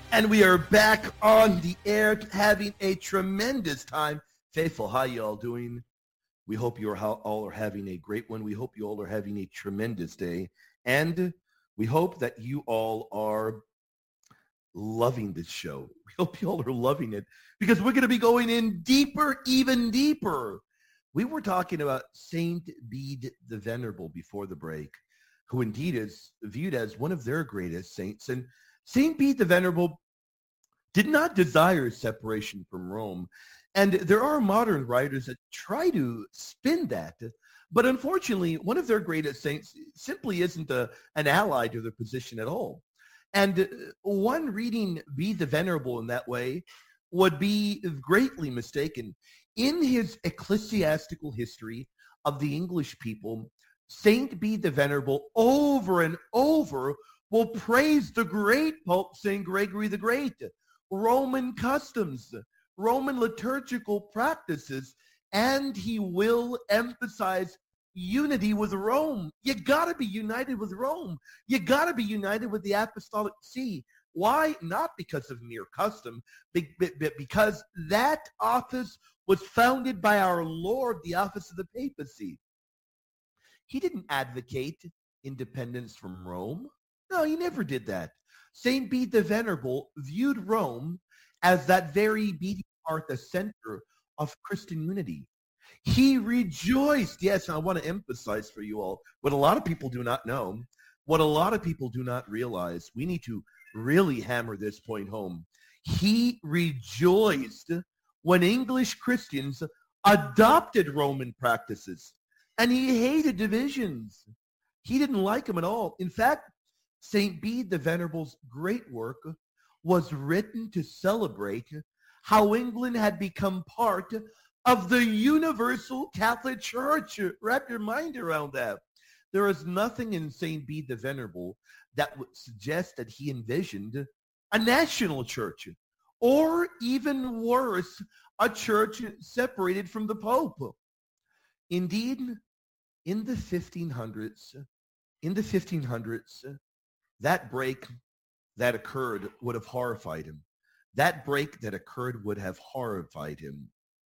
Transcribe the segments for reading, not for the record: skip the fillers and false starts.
And we are back on the air having a tremendous time. Faithful, how you all doing? We hope you all are having a great one. We hope you all are having a tremendous day. And we hope that you all are loving this show. We hope you all are loving it because we're going to be going in deeper, even deeper. We were talking about Saint Bede the Venerable before the break, who indeed is viewed as one of their greatest saints. And Saint Bede the Venerable did not desire separation from Rome. And there are modern writers that try to spin that. But unfortunately, one of their greatest saints simply isn't an ally to their position at all. And one reading Bede the Venerable in that way would be greatly mistaken. In his ecclesiastical history of the English people, Saint Bede the Venerable over and over will praise the great Pope St. Gregory the Great, Roman customs, Roman liturgical practices, and he will emphasize unity with Rome. You got to be united with Rome. You got to be united with the Apostolic See. Why? Not because of mere custom, but because that office was founded by our Lord, the office of the papacy. He didn't advocate independence from Rome. No, he never did that. Saint Bede the Venerable viewed Rome as that very beating heart, the center of Christian unity. He rejoiced. Yes, I want to emphasize for you all what a lot of people do not know, what a lot of people do not realize. We need to really hammer this point home. He rejoiced when English Christians adopted Roman practices, and he hated divisions. He didn't like them at all. In fact, St. Bede the Venerable's great work was written to celebrate how England had become part of the universal Catholic Church. Wrap your mind around that. There is nothing in St. Bede the Venerable that would suggest that he envisioned a national church, or even worse, a church separated from the Pope. Indeed, in the 1500s, that break that occurred would have horrified him. That break that occurred would have horrified him.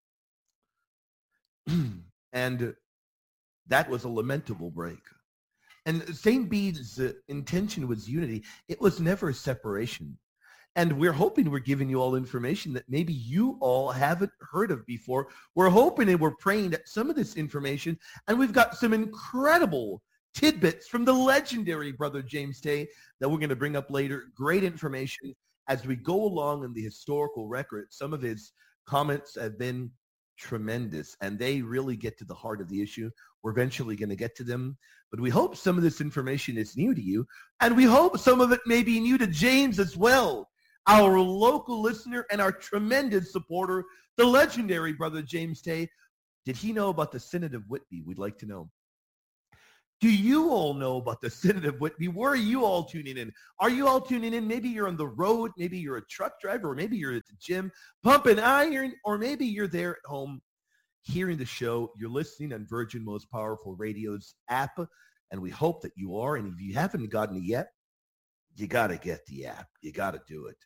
And that was a lamentable break. And St. Bede's intention was unity. It was never separation. And we're hoping we're giving you all information that maybe you all haven't heard of before. We're hoping and we're praying that some of this information, and we've got some incredible tidbits from the legendary Brother James Tay that we're going to bring up later. Great information as we go along in the historical record. Some of his comments have been tremendous, and they really get to the heart of the issue. We're eventually going to get to them, but we hope some of this information is new to you, and we hope some of it may be new to James as well, our local listener and our tremendous supporter, the legendary Brother James Tay. Did he know about the Synod of Whitby? We'd like to know. Do you all know about the Synod of Whitby? Where are you all tuning in? Are you all tuning in? Maybe you're on the road. Maybe you're a truck driver, or maybe you're at the gym pumping iron, or maybe you're there at home hearing the show. You're listening on Virgin Most Powerful Radio's app, and we hope that you are. And if you haven't gotten it yet, you got to get the app. You got to do it.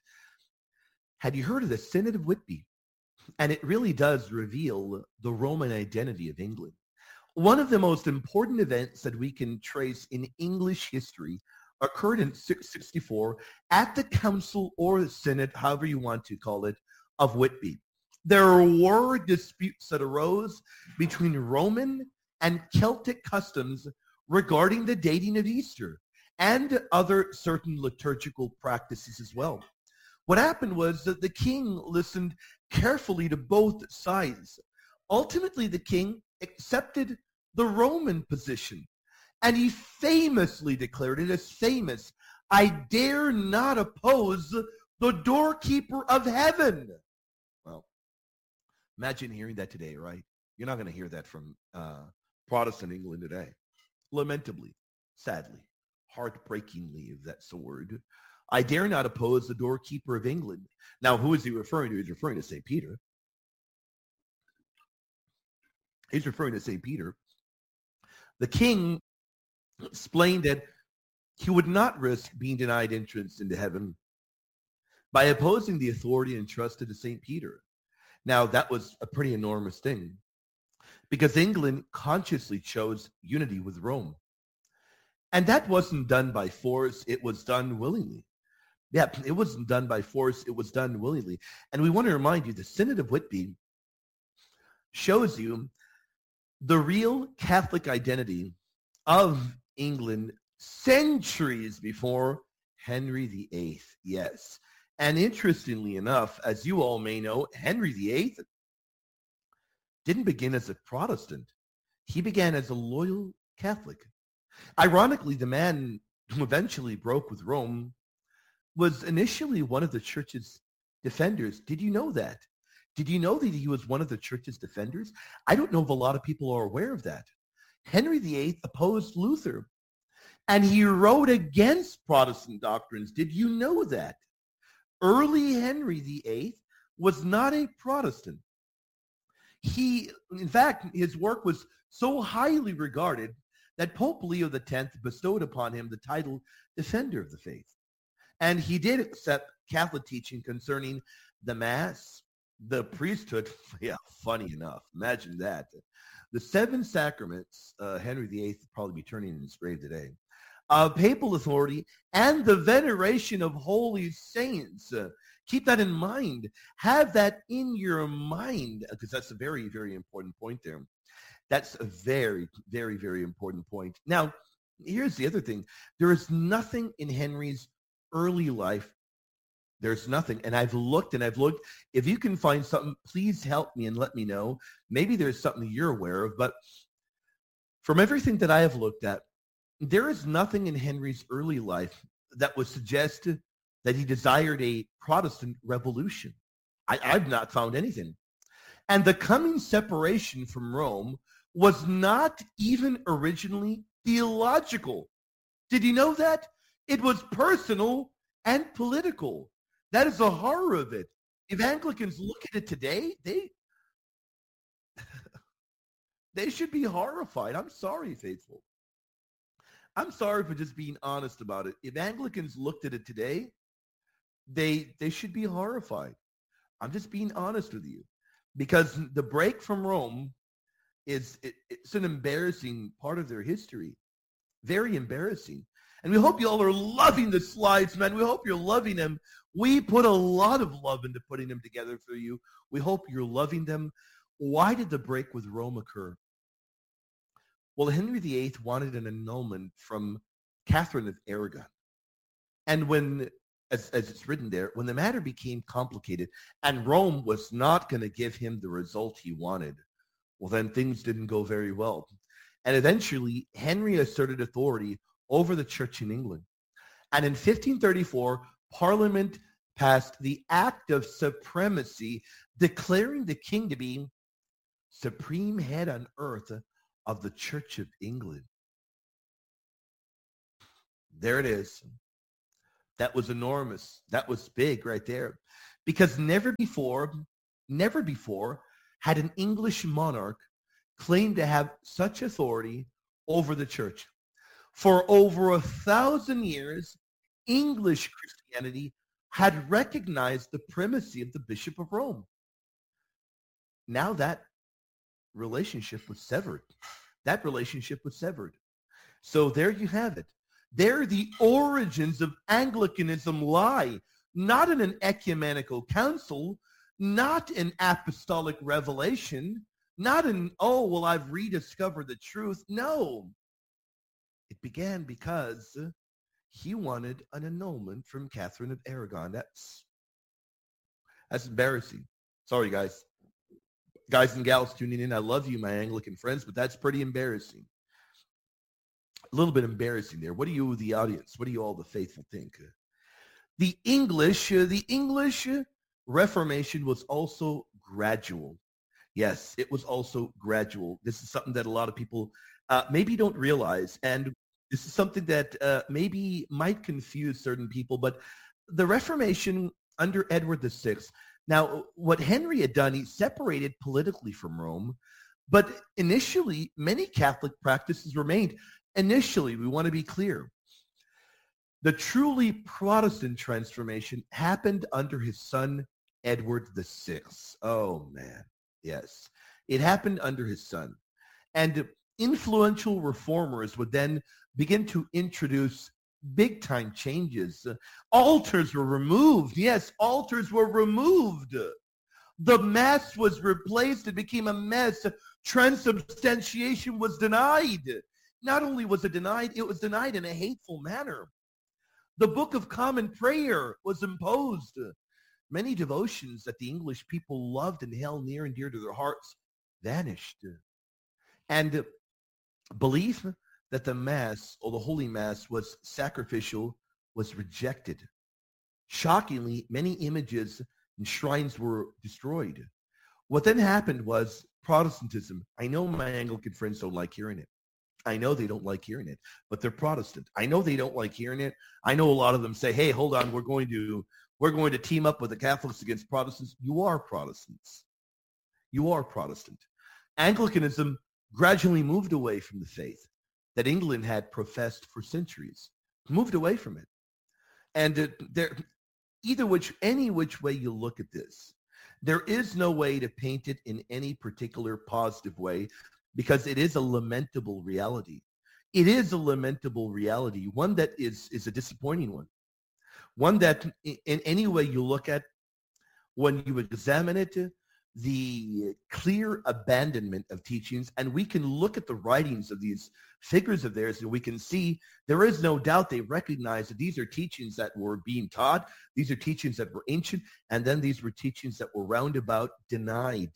Had you heard of the Synod of Whitby? And it really does reveal the Roman identity of England. One of the most important events that we can trace in English history occurred in 664 at the council or the synod, however you want to call it, of Whitby. There were disputes that arose between Roman and Celtic customs regarding the dating of Easter and other certain liturgical practices as well. What happened was that the king listened carefully to both sides. Ultimately, the king accepted the Roman position, and he famously declared it as famous, "I dare not oppose the doorkeeper of heaven." Well, imagine hearing that today, right? You're not going to hear that from Protestant England today. Lamentably, sadly, heartbreakingly, if that's the word. I dare not oppose the doorkeeper of England. Now, who is he referring to? He's referring to St. Peter. He's referring to St. Peter. The king explained that he would not risk being denied entrance into heaven by opposing the authority entrusted to St. Peter. Now, that was a pretty enormous thing because England consciously chose unity with Rome. And that wasn't done by force. It was done willingly. Yeah, it wasn't done by force. It was done willingly. And we want to remind you, the Synod of Whitby shows you the real Catholic identity of England centuries before Henry VIII. Yes. And interestingly enough, as you all may know, Henry VIII didn't begin as a Protestant. He began as a loyal Catholic. Ironically, the man who eventually broke with Rome was initially one of the church's defenders. Did you know that? Did you know that he was one of the church's defenders? I don't know if a lot of people are aware of that. Henry VIII opposed Luther, and he wrote against Protestant doctrines. Did you know that? Early Henry VIII was not a Protestant. In fact, his work was so highly regarded that Pope Leo X bestowed upon him the title Defender of the Faith. And he did accept Catholic teaching concerning the Mass, the priesthood. Yeah, funny enough. Imagine that. The 7 sacraments, Henry VIII would probably be turning in his grave today, papal authority, and the veneration of holy saints. Keep that in mind. Have that in your mind, because that's a very, very important point there. That's a very, very, very important point. Now, here's the other thing. There is nothing in Henry's early life. There's nothing. And I've looked. If you can find something, please help me and let me know. Maybe there's something you're aware of. But from everything that I have looked at, there is nothing in Henry's early life that would suggest that he desired a Protestant revolution. I've not found anything. And the coming separation from Rome was not even originally theological. Did you know that? It was personal and political. That is the horror of it. If Anglicans look at it today, they should be horrified. I'm sorry, faithful. I'm sorry for just being honest about it. If Anglicans looked at it today, they should be horrified. I'm just being honest with you. Because the break from Rome it's an embarrassing part of their history. Very embarrassing. And we hope you all are loving the slides, man. We hope you're loving them. We put a lot of love into putting them together for you. We hope you're loving them. Why did the break with Rome occur? Well, Henry VIII wanted an annulment from Catherine of Aragon. And when, as it's written there, when the matter became complicated and Rome was not going to give him the result he wanted, well, then things didn't go very well. And eventually, Henry asserted authority over the church in England. And in 1534, Parliament passed the Act of Supremacy, declaring the king to be supreme head on earth of the Church of England. There it is. That was enormous. That was big right there. Because never before had an English monarch claimed to have such authority over the church. For over 1,000 years, English Christianity had recognized the primacy of the Bishop of Rome. Now that relationship was severed. That relationship was severed. So there you have it. There the origins of Anglicanism lie, not in an ecumenical council, not in apostolic revelation, not in, oh, well, I've rediscovered the truth. No. It began because he wanted an annulment from Catherine of Aragon. That's embarrassing. Sorry, guys. Guys and gals tuning in, I love you, my Anglican friends, but that's pretty embarrassing. A little bit embarrassing there. What do you, the audience, what do you all, the faithful, think? The English Reformation was also gradual. Yes, it was also gradual. This is something that a lot of people maybe don't realize. And this is something that maybe might confuse certain people. But the Reformation under Edward VI, now what Henry had done, he separated politically from Rome. But initially, many Catholic practices remained. Initially, we want to be clear. The truly Protestant transformation happened under his son, Edward VI. Oh, man. Yes. It happened under his son. And influential reformers would then begin to introduce big-time changes. Altars were removed. Yes, altars were removed. The Mass was replaced. It became a mess. Transubstantiation was denied. Not only was it was denied in a hateful manner. The Book of Common Prayer was imposed. Many devotions that the English people loved and held near and dear to their hearts vanished. And belief that the Mass or the Holy Mass was sacrificial was rejected. Shockingly, many images and shrines were destroyed. What then happened was Protestantism. I know my Anglican friends don't like hearing it. I know they don't like hearing it, but they're Protestant. I know they don't like hearing it. I know a lot of them say, hey, hold on, we're going to team up with the Catholics against Protestants. You are Protestants. You are Protestant. Anglicanism gradually moved away from the faith that England had professed for centuries, moved away from it. And any which way you look at this, there is no way to paint it in any particular positive way, because it is a lamentable reality. It is a lamentable reality, one that is a disappointing one. One that in any way you look at, when you examine it, the clear abandonment of teachings, and we can look at the writings of these figures of theirs, and we can see there is no doubt they recognize that these are teachings that were being taught, these are teachings that were ancient, and then these were teachings that were roundabout denied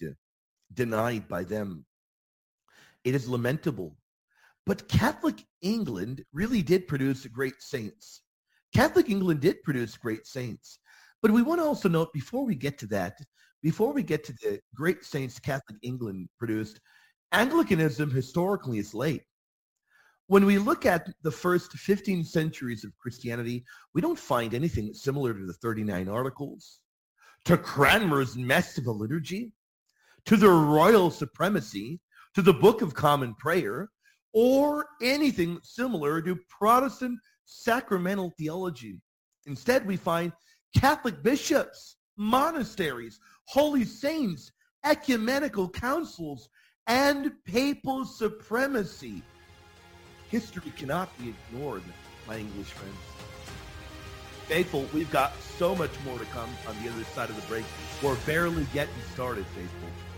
by them. It is lamentable. But Catholic England really did produce great saints. Catholic England did produce great saints. But we want to also note, before we get to that, before we get to the great saints Catholic England produced, Anglicanism historically is late. When we look at the first 15 centuries of Christianity, we don't find anything similar to the 39 Articles, to Cranmer's mess of a liturgy, to the royal supremacy, to the Book of Common Prayer, or anything similar to Protestant sacramental theology. Instead, we find Catholic bishops, monasteries, holy saints, ecumenical councils, and papal supremacy. History cannot be ignored, my English friends. Faithful, we've got so much more to come on the other side of the break. We're barely getting started, faithful.